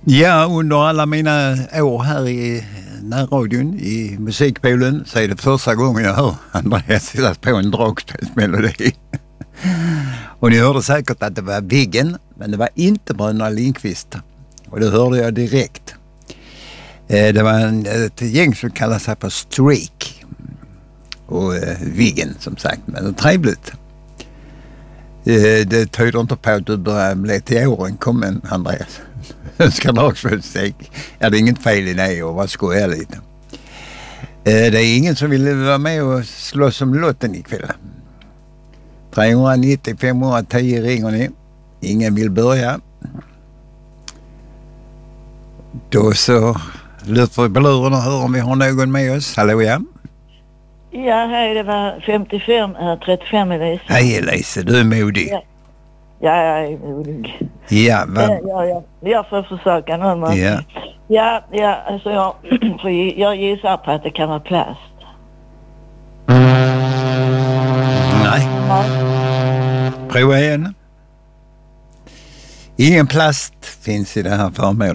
Ja, under alla mina år här i närradion i musikpoolen så är det första gången jag hör Andreas sätta på en dragspelsmelodi. Och ni hörde säkert att det var Viggen, men det var inte Bröderna Lindqvist. Och det hörde jag direkt. Det var ett gäng som kallar sig för Streak. Och Viggen som sagt, men det är trevligt. Det tyder inte på att du börjar bli till åren kommen, Andreas. Önskar dragspelsmusik. Ja, det är inget fel i det och vad skojar lite. Det är ingen som vill vara med och slåss om lotten ikväll. 390 510 ringer ni. Ingen vill börja. Då så lyfter vi på luren och hör om vi har någon med oss. Hallå, ja? Ja, hej, det var 35 Elise. Hej Elise, du är modig. Ja, jag är modig. Ja, jag får försöka någon gång. Ja. Ja, alltså jag gissar på att det kan vara plast. Nej. Prova igen. Ingen plast finns i det här föremålet.